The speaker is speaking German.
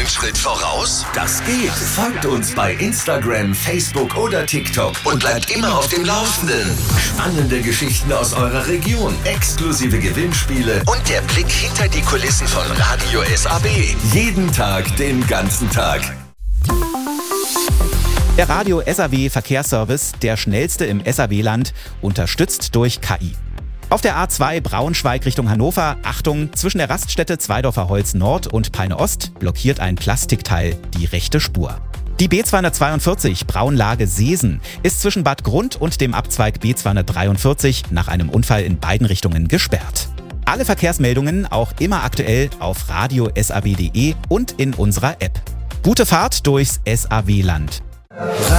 einen Schritt voraus? Das geht. Folgt uns bei Instagram, Facebook oder TikTok und bleibt immer auf dem Laufenden. Spannende Geschichten aus eurer Region, exklusive Gewinnspiele Und der Blick hinter die Kulissen von Radio SAB. jeden Tag, den ganzen Tag. Der Radio SAW Verkehrsservice, der schnellste im SAW-Land, unterstützt durch KI. Auf der A2 Braunschweig Richtung Hannover, Achtung, zwischen der Raststätte Zweidorfer Holz Nord und Peine Ost blockiert ein Plastikteil die rechte Spur. Die B242 Braunlage Seesen ist zwischen Bad Grund und dem Abzweig B243 nach einem Unfall in beiden Richtungen gesperrt. Alle Verkehrsmeldungen auch immer aktuell auf radio.sab.de und in unserer App. Gute Fahrt durchs SAW-Land.